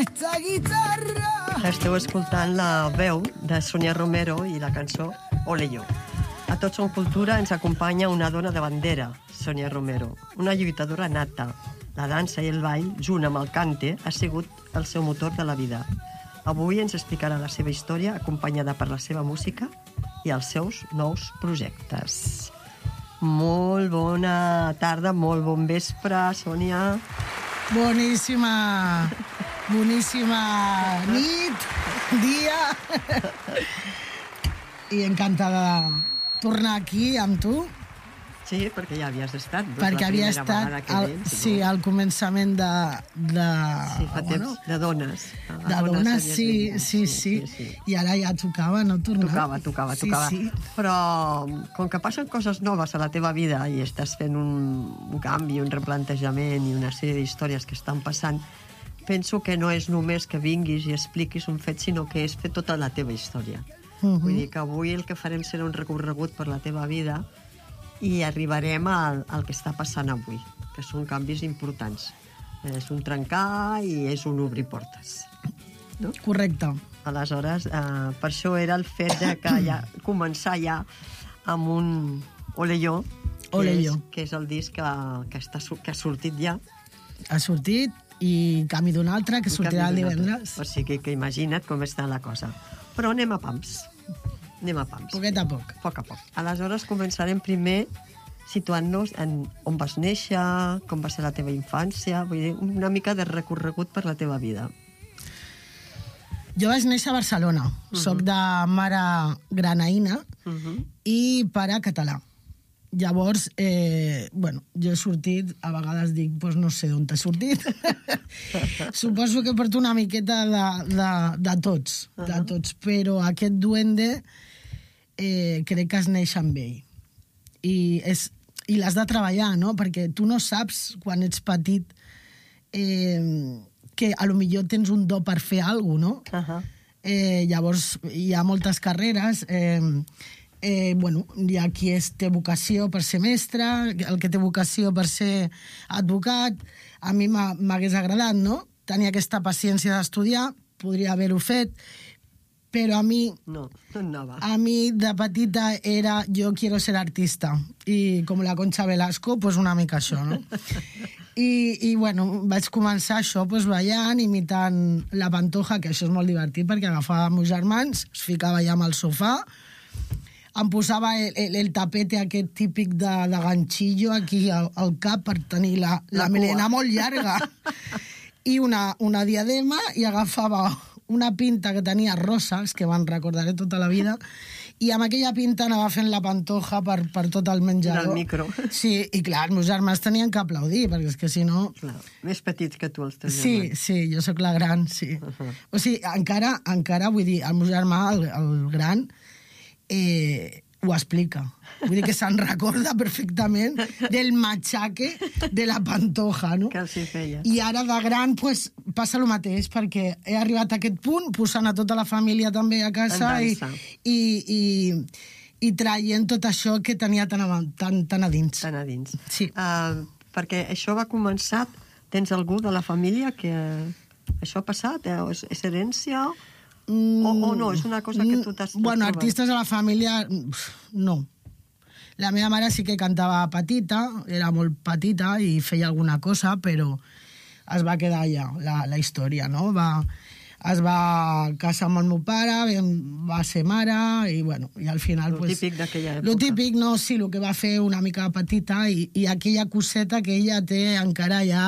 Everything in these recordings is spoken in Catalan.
Esta guitarra. Esteu escoltant la veu de Sonia Romero i la cançó Ole Jo. A Tots som Cultura ens acompanya una dona de bandera, Sonia Romero, una lluitadora nata. La dansa i el ball, junt amb el cante, ha sigut el seu motor de la vida. Avui ens explicarà la seva història, acompanyada per la seva música i els seus nous projectes. Molt bona tarda, molt bon vespre, Sònia. Boníssima nit, dia. I encantada de tornar aquí amb tu. Sí, perquè ja havies estat. Perquè havia estat al començament de... Sí, fa temps, de dones. De dones, sí. I ara ja tocava, no tornar. Tocava. Sí. Però com que passen coses noves a la teva vida i estàs fent un canvi, un replantejament i una sèrie d'històries que estan passant, penso que no és només que vinguis i expliquis un fet, sinó que és fer tota la teva història. Vull dir que avui el que farem serà un recorregut per la teva vida i arribarem al que està passant avui, que són canvis importants. És un trencar i és un obrir portes. No? Correcte. Aleshores, per això era el fet de que començar ja amb un Ole Jo, que és el disc que ha sortit ja. Ha sortit i canvi d'un altre, que sortirà el divendres. O sigui que imagina't com està la cosa. Però anem a pams. Poquet a poc. Poc a poc. Aleshores començarem primer situant-nos en on vas néixer, com va ser la teva infància, vull dir, una mica de recorregut per la teva vida. Jo vaig néixer a Barcelona. Soc de mare granaïna i pare català. Llavors, jo he sortit, a vegades dic, no sé d'on t'he sortit. Suposo que porto una miqueta de tots, però aquest duende crec que es neix amb ell. I l'has de treballar, no? Perquè tu no saps, quan ets petit, que a lo millor tens un do per fer alguna cosa, no? Llavors, hi ha moltes carreres. Hi ha qui té vocació per ser mestre, el que té vocació per ser advocat. A mi m'hagués agradat, no? Tenir aquesta paciència d'estudiar, podria haver-ho fet, però a mi... No anava. A mi, de petita, era yo quiero ser artista. I com la Concha Velasco, pues una mica això, no? I vaig començar això, ballant, imitant la Pantoja, que això és molt divertit, perquè agafava meus germans, es ficava allà amb el sofà, em posava el tapete aquest típic de ganxillo aquí al cap per tenir la melena molt llarga i una diadema, i agafava una pinta que tenia roses, que me'n recordaré tota la vida, i amb aquella pinta anava fent la Pantoja per tot el menjador. Del micro. Sí, i clar, els meus germans tenien que aplaudir, perquè és que si no... Clar, més petits que tu, els teus germans. Sí, jo sóc la gran, sí. O sigui, encara, vull dir, el meu germà, el gran, ho explica. Vull dir que se'n recorda perfectament del matxaque de la Pantoja, no? Que els hi feia. I ara de gran, passa el mateix, perquè he arribat a aquest punt, posant a tota la família també a casa i traient tot això que tenia tan a dins. Tan a dins. Sí. Perquè això va començar... Tens algú de la família que això ha passat? És herència? O no? És una cosa que tu t'has trobat? Artistes a la família, no. La meva mare sí que cantava petita, era molt petita i feia alguna cosa, però es va quedar allà, la història, no? Es va casar amb el meu pare, va ser mare, i al final... Lo típic d'aquella època. Lo típic, no, sí, el que va fer una mica petita i aquella coseta que ella té encara ja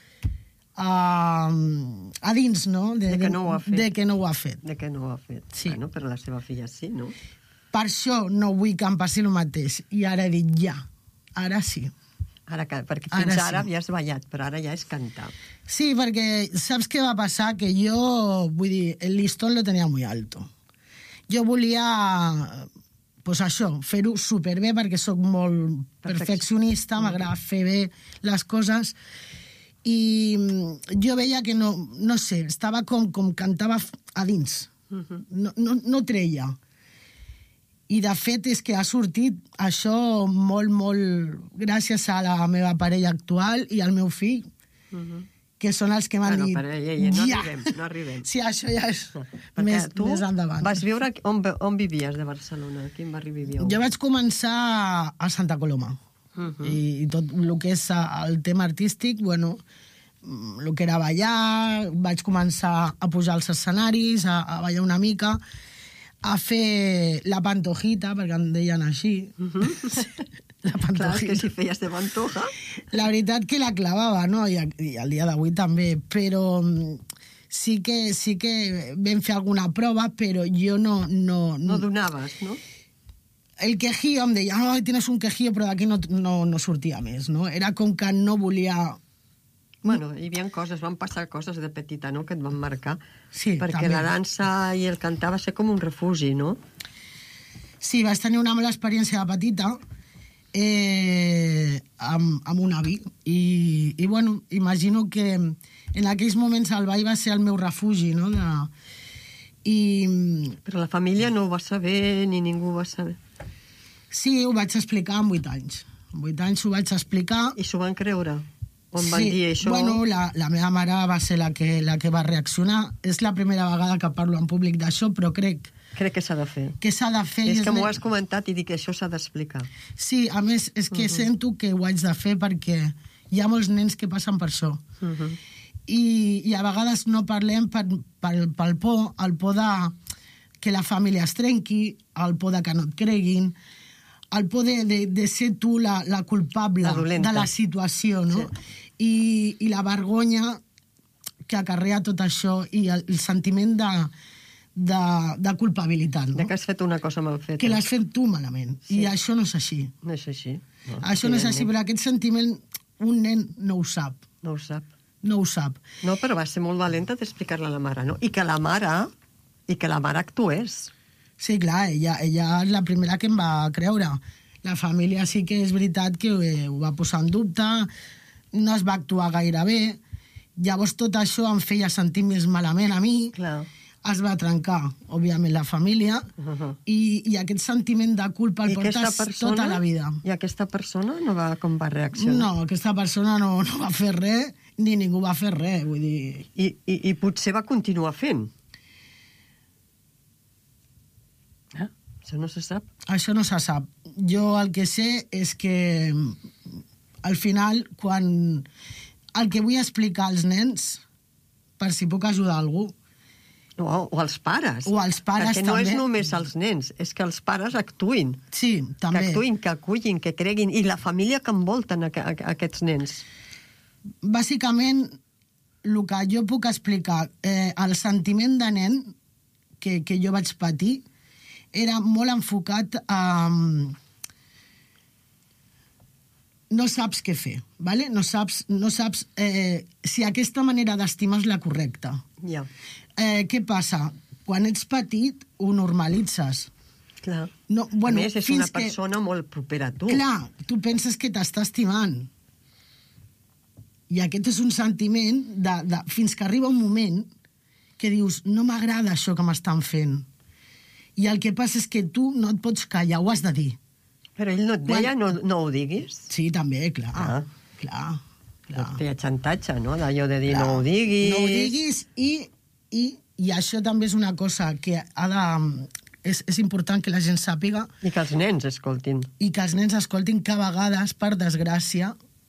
a dins, no? De que no ho ha fet. De que no ho ha fet. Sí. Bueno, però la seva filla sí, no? Per això no vull que em passi el mateix. I ara he dit ja, ara sí. Perquè fins ara havies ballat, però ara ja és cantar. Sí, perquè saps què va passar? Que jo, vull dir, el listón lo tenia muy alto. Jo volia, això, fer-ho superbé, perquè sóc molt perfeccionista, m'agrada fer bé les coses, i jo veia que no sé, estava com cantava a dins. No treia. I de fet és que ha sortit això molt, molt gràcies a la meva parella actual i al meu fill, que són els que m'han dit... Però, no arribem. Sí, això ja és més endavant. Vas viure... On vivies de Barcelona? Quin barri vivíeu? Jo vaig començar a Santa Coloma. I tot el que és el tema artístic, bueno, el que era ballar, vaig començar a pujar als escenaris, a ballar una mica, a fer la pantojita, perquè em deien així. La pantojita. Clar, que si feies de pantoja... La veritat que la clavava, no? I al dia d'avui també, però sí que vam fer alguna prova, però jo no... No donaves, no? El quejío, em deia, oh, tienes un quejío, però d'aquí no sortia més, no? Era com que no volia... Bueno, hi havia coses, van passar coses de petita, no?, que et van marcar. Sí, perquè també. La dansa i el cantar va ser com un refugi, no? Sí, vaig tenir una mala experiència de petita amb un avi. I bueno, imagino que en aquells moments el ball va ser el meu refugi, no? Però la família no ho va saber, ni ningú ho va saber. Sí, ho vaig explicar amb 8 anys. Amb 8 anys ho vaig explicar. I s'ho van creure? On van dir això? Bueno, la meva mare va ser la que va reaccionar. És la primera vegada que parlo en públic d'això, però crec que s'ha de fer. Que s'ha de fer. És que m'ho has comentat i dic que això s'ha d'explicar. Sí, a més, és que sento que ho haig de fer perquè hi ha molts nens que passen per això. I a vegades no parlem pel por, el por de que la família es trenqui, el por de que no et creguin, el por de ser tu la culpable de la situació, no? Sí. I la vergonya que acarrea tot això i el sentiment de culpabilitat, no? De que has fet una cosa mal feta. Que l'has fet tu malament. Sí. I això no és així. No és així. No, això no és així, però aquest sentiment un nen no ho sap. No ho sap. No ho sap. No, però va ser molt valenta d'explicar-la a la mare, no? I que la mare actués. Sí, clar, ella és la primera que em va creure. La família sí que és veritat que ho va posar en dubte, no es va actuar gaire bé, llavors tot això em feia sentir més malament a mi, clar. Es va trencar, òbviament, la família, i aquest sentiment de culpa el portes tota la vida. I aquesta persona com va reaccionar? No, aquesta persona no va fer res, ni ningú va fer res, vull dir... I potser va continuar fent? Això no se sap? Això no se sap. Jo el que sé és que al final, quan el que vull explicar als nens, per si puc ajudar algú... O als pares. O als pares també. Perquè no és només als nens, és que els pares actuïn. Sí, també. Que actuïn, que acullin, que creguin. I la família que envolten aquests nens. Bàsicament, el que jo puc explicar, el sentiment de nen que jo vaig patir era molt enfocat a... No saps què fer, ¿vale? No saps si aquesta manera d'estimar és la correcta. Ja. Què passa? Quan ets petit, ho normalitzes. Clar. No, bueno, a més, és una persona molt propera a tu. Clar, tu penses que t'està estimant. I aquest és un sentiment fins que arriba un moment que dius, no m'agrada això que m'estan fent. I el que passa és que tu no et pots callar, ho has de dir. Però ell no et deia no ho diguis? Sí, també, clar. Clar. Feia xantatge, no? D'allò de dir no ho diguis... No ho diguis i això també és una cosa que ha de... És important que la gent sàpiga... I que els nens escoltin. I que els nens escoltin que a vegades, per desgràcia,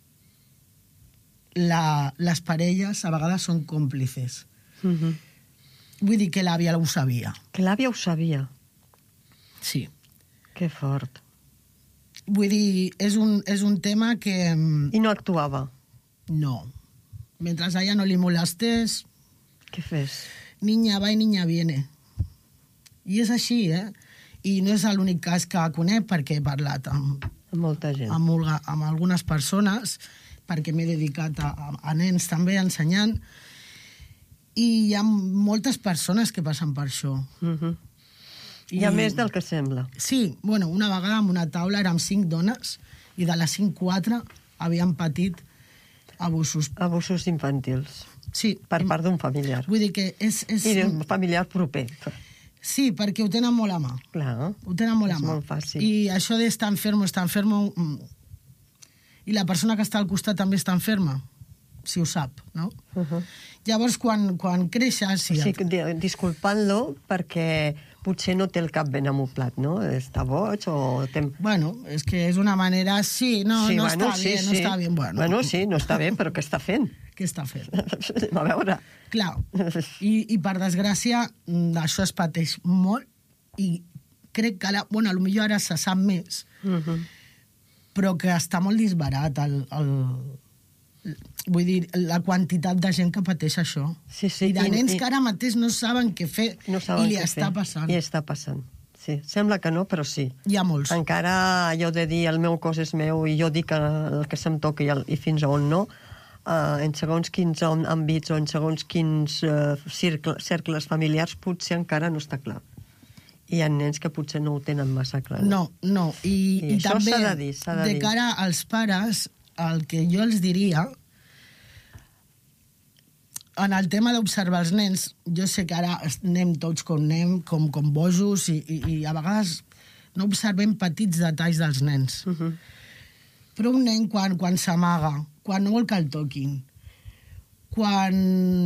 les parelles a vegades són còmplices. Vull dir que l'àvia ho sabia. Que l'àvia ho sabia? Sí. Que fort. Vull dir, és un tema que... I no actuava? No. Mentre a ella no li molestés... Què fes? Niña va i niña viene. I és així, I no és l'únic cas que conec, perquè he parlat amb molta gent. Amb algunes persones, perquè m'he dedicat a nens també, ensenyant, i hi ha moltes persones que passen per això. Hi ha més del que sembla. Sí, bueno, una vegada en una taula érem 5 dones, i de les 5, 4 havien patit abusos. Abusos infantils. Sí. Per part d'un familiar. Vull dir que és... I d'un familiar proper. Sí, perquè ho tenen molt a mà. Clar. Ho tenen molt a mà. És molt fàcil. I això de estar enfermo... I la persona que està al costat també està enferma. si ho sap, no? Llavors, quan creixes... Sí, disculpant-lo perquè potser no té el cap ben amoplat, no? Està boig o... Bueno, és que és una manera... Sí, no està bé, no està bé. Bueno, sí, no està bé, però què està fent? Què està fent? A veure... Clar, i per desgràcia, això es pateix molt i crec que ara, bueno, potser ara se sap més, però que està molt disbarat vull dir, la quantitat de gent que pateix això. Sí, I de nens que ara mateix no saben què fer i li està passant. I està passant, sí. Sembla que no, però sí. Hi ha molts. Encara jo de dir el meu cos és meu i jo dic el que se'm toca i fins a on no, en segons quins àmbits o en segons quins cercles familiars potser encara no està clar. Hi ha nens que potser no ho tenen massa clar. No. I també, de cara als pares, el que jo els diria, en el tema d'observar els nens, jo sé que ara anem tots com anem, com bojos, i a vegades no observem petits detalls dels nens. Però un nen, quan s'amaga, quan no vol que el toquin, quan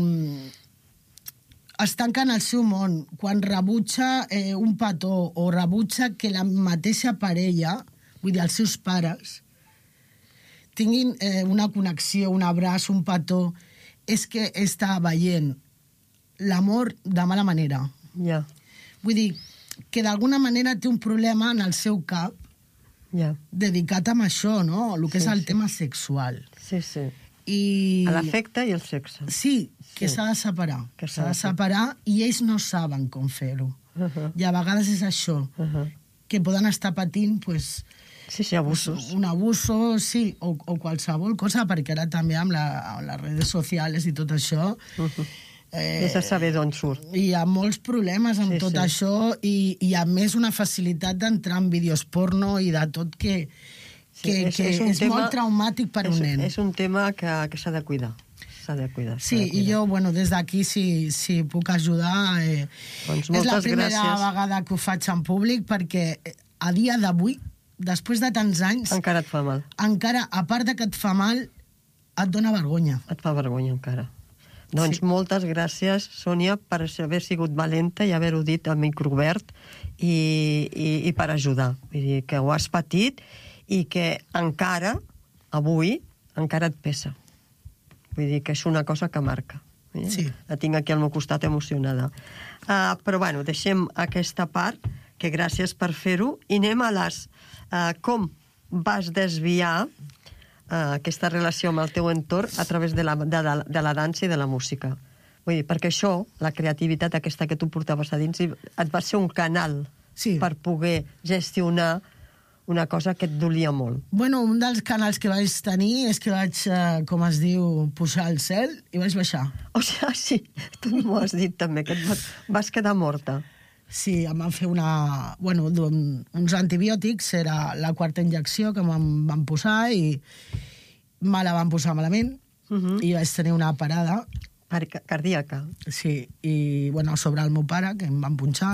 es tanca en el seu món, quan rebutja un petó o rebutja que la mateixa parella, vull dir, els seus pares, tinguin una connexió, un abraç, un petó, és que està veient l'amor de mala manera. Ja. Vull dir, que d'alguna manera té un problema en el seu cap dedicat a això, no? El que és el tema sexual. Sí. A l'afecte i el sexe. Sí, que s'ha de separar. S'ha de separar i ells no saben com fer-ho. I a vegades és això, que poden estar patint, doncs... Sí, abusos. Un abuso, sí, o qualsevol cosa, perquè ara també amb les redes socials i tot això... És a saber d'on surt. Hi ha molts problemes amb tot això i a més una facilitat d'entrar en vídeos porno i de tot que és molt traumàtic per un nen. És un tema que s'ha de cuidar. Sí, i jo, bueno, des d'aquí, si puc ajudar... Doncs és la primera vegada que ho faig en públic, perquè a dia d'avui, després de tants anys... Encara et fa mal. Encara, a part de que et fa mal, et dona vergonya. Et fa vergonya, encara. Doncs moltes gràcies, Sònia, per haver sigut valenta i haver-ho dit a micro obert i per ajudar. Vull dir que ho has patit i que encara, avui, encara et pesa. Vull dir que és una cosa que marca. Sí. La tinc aquí al meu costat emocionada. Però, bueno, deixem aquesta part, que gràcies per fer-ho, i anem a les... com vas desviar aquesta relació amb el teu entorn a través de la dansa i de la música. Vull dir, perquè això, la creativitat aquesta que tu portaves a dins, et va ser un canal per poder gestionar una cosa que et dolia molt. Bueno, un dels canals que vaig tenir és que vaig, com es diu, pujar al cel i vaig baixar. O sigui, sí, tu m'ho has dit també, que et vas quedar morta. Sí, em van fer uns antibiòtics, era la quarta injecció que em van posar i me la van posar malament i vaig tenir una parada. Cardíaca. Sí, i sobre el meu pare, que em van punxar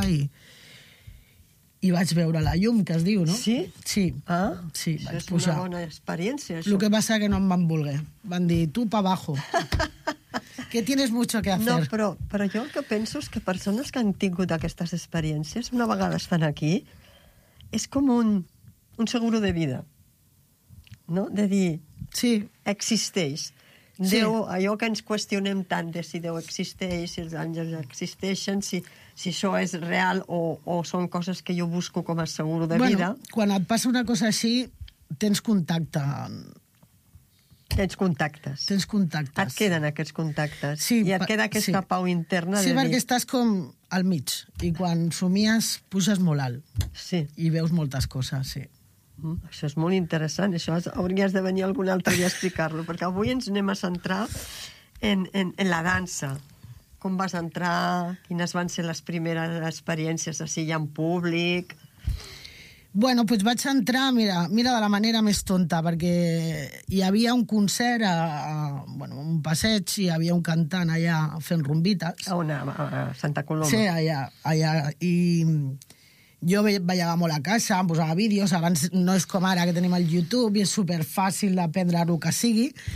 i vaig veure la llum, que es diu, no? Sí? Sí. Sí, vaig és pujar. Una bona experiència, això. El que passa que no em van voler. Van dir, tu pa abajo. Que tienes mucho que hacer. No, però jo el que penso és que persones que han tingut aquestes experiències, una vegada estan aquí, és com un seguro de vida, no? De dir, existeix. Déu, allò que ens qüestionem tant de si Déu existeix, si els àngels existeixen, si això és real o són coses que jo busco com a seguro de vida. Quan et passa una cosa així, tens contacte. Tens contactes. Et queden aquests contactes. Sí, i et queda aquesta pau interna de dir... Sí, perquè estàs com al mig. I quan somies, puges molt alt. Sí. I veus moltes coses, sí. Això és molt interessant. Això hauries de venir algun altre dia a explicar-lo, perquè avui ens anem a centrar en la dansa. Com vas entrar? Quines van ser les primeres experiències així ja en públic? Bueno, doncs vaig entrar, mira de la manera més tonta, perquè hi havia un concert, un passeig, i hi havia un cantant allà fent rumbites. A Santa Coloma? Sí, allà. I jo ballava molt a casa, em posava vídeos, abans no és com ara que tenim el YouTube i és superfàcil d'aprendre el que sigui.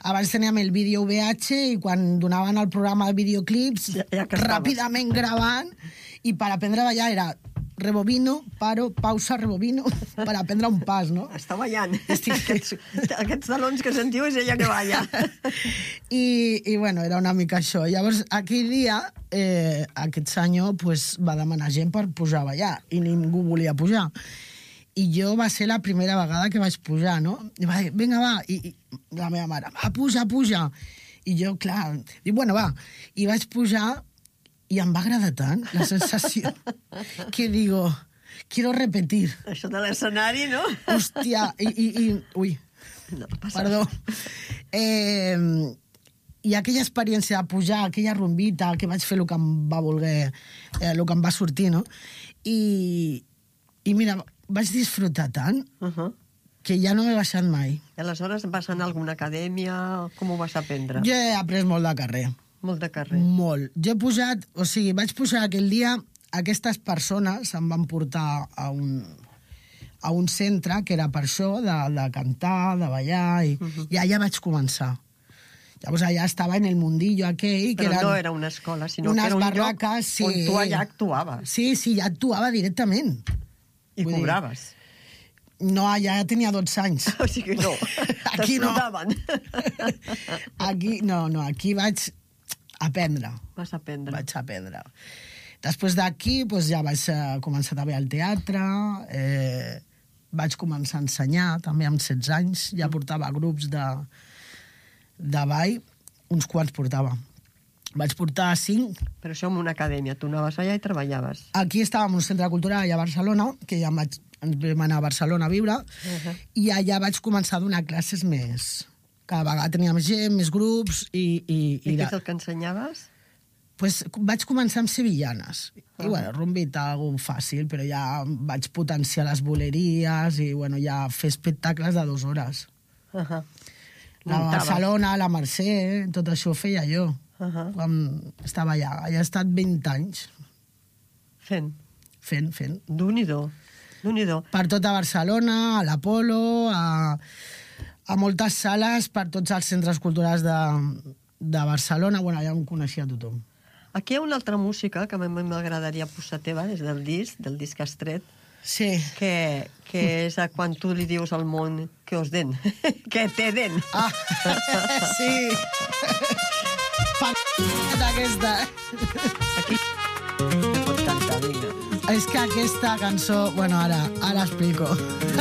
abans teníem el vídeo VH i quan donaven el programa de videoclips, ja que estaves. ràpidament gravant, i per aprendre a ballar era rebobino, paro, pausa, rebobino, per aprendre un pas, no? Està ballant. Aquests talons que sentiu és ella que balla. I bueno, era una mica això. Llavors, aquell dia, aquest senyor pues, va demanar gent per pujar a ballar i ningú volia pujar. I jo va ser la primera vegada que vaig pujar, no? I va dir, vinga, va. I la meva mare, va, puja, puja. I jo, clar, dic, bueno, va. I vaig pujar i em va agradar tant la sensació que digo, quiero repetir. Això de l'escenari, no? Hòstia, ui, No, passa. perdó. I aquella experiència de pujar, aquella rumbita, que vaig fer el que em va voler, el que em va sortir, no? I mira, vaig disfrutar tant que ja no m'he baixat mai. I aleshores vas anar a alguna acadèmia? Com ho vas aprendre? Jo he après molt de carrer. Molt de carrer. Molt. Jo he pujat, o sigui, vaig pujar aquell dia, aquestes persones em van portar a un centre que era per això, de cantar, de ballar, i allà vaig començar. Llavors allà estava en el mundillo aquell... Però que no era una escola, sinó que unes era un barraques, lloc on tu allà actuaves. Sí, ja actuava directament. I Vull dir, cobraves. No, allà tenia 12 anys. O sigui, no. Aquí no. T'explotaven. Aquí vaig aprendre. Vas aprendre. Vaig aprendre. Després d'aquí doncs, ja vaig començar també al teatre, vaig començar a ensenyar també amb 16 anys, ja portava grups de ball, uns quants portava. Vaig portar 5. Però això en una acadèmia. Tu anaves allà i treballaves. Aquí estàvem en un centre cultural allà a Barcelona, que ja ens vam anar a Barcelona a viure, i allà vaig començar a donar classes més. Cada vegada tenia més gent, més grups, I què és el que ensenyaves? Pues vaig començar amb sevillanes. I bueno, rumbita, algo fàcil, però ja vaig potenciar les boleries i bueno, ja fer espectacles de 2 hores. La Barcelona, la Mercè, tot això ho feia jo. Quan estava allà. Allà he estat 20 anys. Fent. Fent. Déu-n'hi-do. Per tota Barcelona, a l'Apolo, a moltes sales, per tots els centres culturals de Barcelona. Bueno, allà em coneixia tothom. Aquí hi ha una altra música que a mi m'agradaria posar teva, des del disc que has tret, Sí. que és quan tu li dius al món que us den, que te den. Ah, sí. Aquesta. Aquí pot cantar, vinga. És que aquesta cançó... Bueno, ara explico.